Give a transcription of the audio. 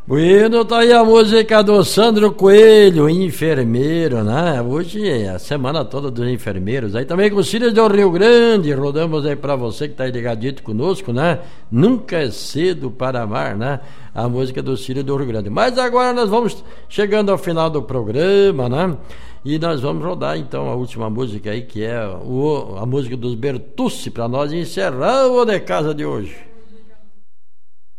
Bueno, tá aí a música do Sandro Coelho, enfermeiro, né? Hoje é a semana toda dos enfermeiros. Aí também com os Filhos do Rio Grande, rodamos aí pra você que tá aí ligadito conosco, né? Nunca é cedo para amar, né? A música do Filhos do Rio Grande. Mas agora nós vamos chegando ao final do programa, né? E nós vamos rodar então a última música aí, que é a música dos Bertucci, pra nós encerrar o De Casa de hoje.